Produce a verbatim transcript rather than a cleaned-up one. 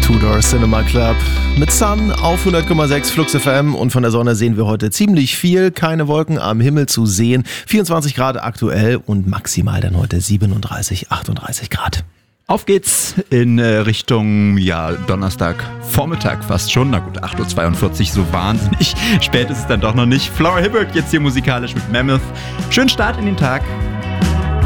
Tudor Cinema Club mit Sun auf hundert Komma sechs Flux F M und von der Sonne sehen wir heute ziemlich viel. Keine Wolken am Himmel zu sehen. vierundzwanzig Grad aktuell und maximal dann heute siebenunddreißig, achtunddreißig Grad. Auf geht's in äh, Richtung, ja, Donnerstag, Vormittag fast schon. Na gut, acht Uhr zweiundvierzig, so wahnsinnig spät ist es dann doch noch nicht. Flora Hibbert jetzt hier musikalisch mit Mammoth. Schönen Start in den Tag.